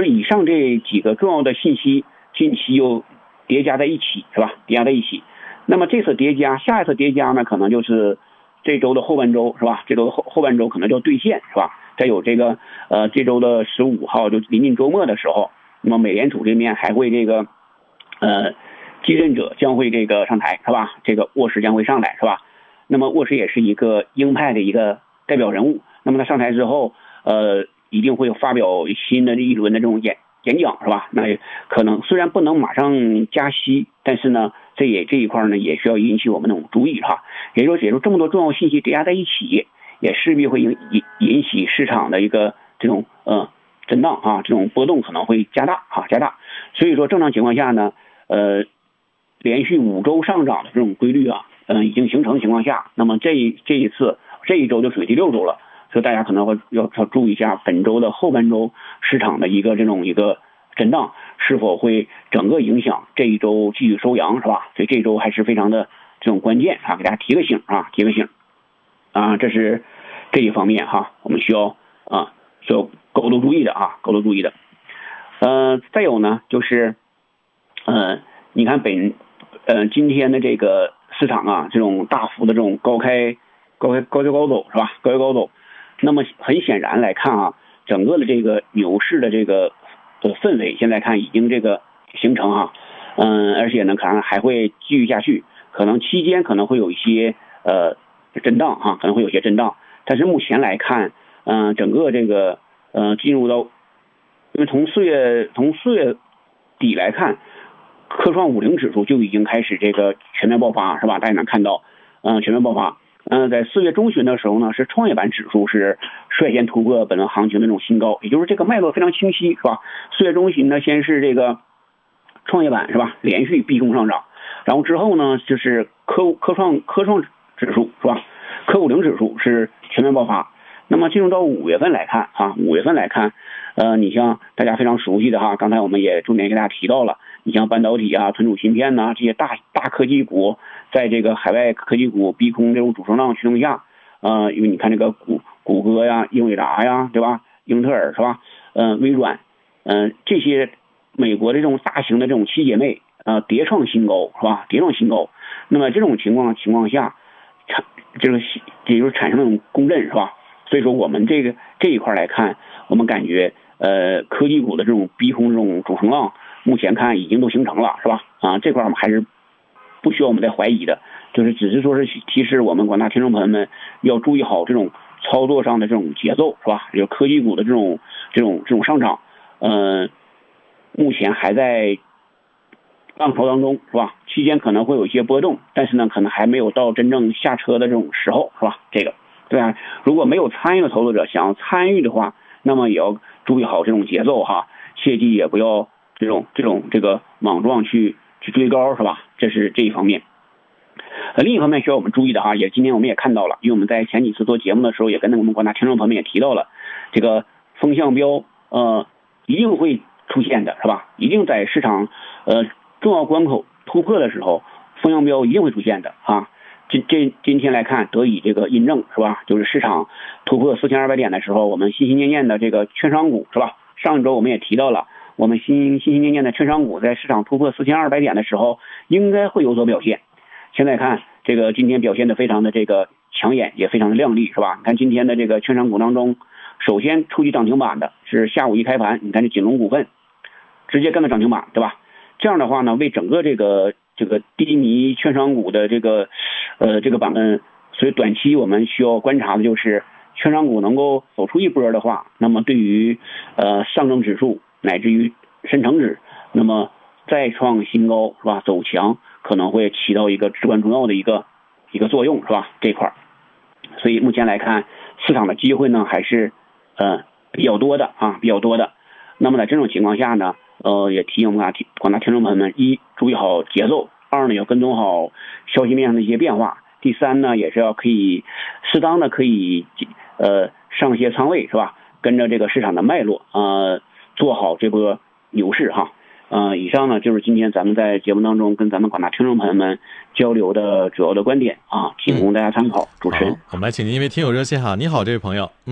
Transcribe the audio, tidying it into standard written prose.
以上这几个重要的信息近期又叠加在一起，是吧？叠加在一起。那么这次叠加，下一次叠加呢，可能就是这周的后半周，是吧？这周的后半周可能就要兑现，是吧？再有这个这周的15号就临近周末的时候，那么美联储这边还会这个继任者将会这个上台，是吧？这个沃什将会上来，是吧？那么沃什也是一个鹰派的一个代表人物，那么他上台之后一定会发表新的一轮的这种演讲，是吧？那可能虽然不能马上加息，但是呢这一块呢也需要引起我们的注意，哈。也就是说这么多重要信息叠加在一起，也势必会引起市场的一个这种震荡啊，这种波动可能会加大。所以说正常情况下呢连续5周上涨的这种规律啊已经形成的情况下，那么这一周就属于第6周了，所以大家可能要注意一下本周的后半周市场的一个震荡是否会整个影响这一周继续收阳，是吧？所以这周还是非常的这种关键啊，给大家提个醒啊，这是这一方面哈，我们需要高度注意的啊，高度注意的。再有呢就是你看今天的这个市场啊，这种大幅的这种高开高走，是吧？高开高走。那么很显然来看啊，整个的这个牛市的这个氛围现在看已经这个形成啊，而且呢可能还会继续下去，可能期间可能会有一些震荡啊，可能会有些震荡，但是目前来看整个这个进入到，因为从四月底来看，科创50指数就已经开始这个全面爆发，是吧？大家能看到全面爆发。在4月中旬的时候呢，是创业板指数是率先突破本轮行情的这种新高，也就是这个脉络非常清晰，是吧？4月中旬呢，先是这个创业板，是吧，连续逼空上涨，然后之后呢，就是科创指数，是吧？科50指数是全面爆发。那么进入到5月份来看啊，5月份来看，你像大家非常熟悉的哈，刚才我们也重点给大家提到了，你像半导体啊、存储芯片呐、这些大科技股，在这个海外科技股逼空这种主升浪驱动下，因为你看这个谷歌呀、英伟达呀，对吧？英特尔是吧？微软，这些美国的这种大型的这种七姐妹，叠创新高，是吧？叠创新高。那么这种情况下，也就是产生那种共振，是吧？所以说我们这一块来看，我们感觉科技股的这种逼空这种主升浪，目前看已经都形成了，是吧？这块我们还是不需要我们再怀疑的，就是只是说是提示我们广大听众朋友们要注意好这种操作上的这种节奏，是吧？有科技股的这种上涨，目前还在浪潮当中，是吧？期间可能会有一些波动，但是呢，可能还没有到真正下车的这种时候，是吧？对啊，如果没有参与的投资者想要参与的话，那么也要注意好这种节奏哈，切记也不要这个莽撞去追高，是吧？这是这一方面。另一方面需要我们注意的哈，今天我们也看到了，因为我们在前几次做节目的时候，也跟我们广大听众朋友们也提到了，这个风向标一定会出现的，是吧？一定在市场重要关口突破的时候，风向标一定会出现的啊。今天来看得以这个印证，是吧？就是市场突破4200点的时候，我们心心念念的这个券商股，是吧？上一周我们也提到了，我们心心念念的券商股在市场突破4200点的时候应该会有所表现。现在看这个今天表现的非常的这个抢眼，也非常的亮丽，是吧？你看今天的这个券商股当中，首先出击涨停板的是下午一开盘，你看这锦龙股份直接跟着涨停板，对吧？这样的话呢，为整个这个低迷券商股的这个板块，所以短期我们需要观察的就是券商股能够走出一波的话，那么对于上证指数乃至于深成指，那么再创新高，是吧？走强可能会起到一个至关重要的一个作用，是吧？这块，所以目前来看，市场的机会呢还是比较多的啊，比较多的。那么在这种情况下呢，也提醒我们广大听众朋友们：一，注意好节奏；二呢，要跟踪好消息面上的一些变化；第三呢，也是要可以适当的上一些仓位，是吧？跟着这个市场的脉络做好这波牛市哈。以上呢就是今天咱们在节目当中跟咱们广大听众朋友们交流的主要的观点啊，仅供大家参考。主持人， 我们来请您一位听友热线哈。你好，这位朋友。